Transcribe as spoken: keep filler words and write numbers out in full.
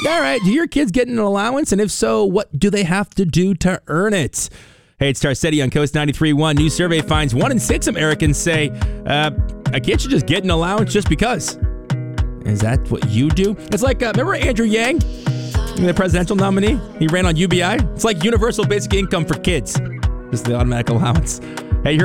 All right, do your kids get an allowance? And if so, what do they have to do to earn it? Hey, it's Tarcetti on Coast ninety-three point one. New survey finds one in six Americans say uh, a kid should just get an allowance just because. Is that what you do? It's like, uh, remember Andrew Yang, the presidential nominee? He ran on U B I. It's like universal basic income for kids. Just the automatic allowance.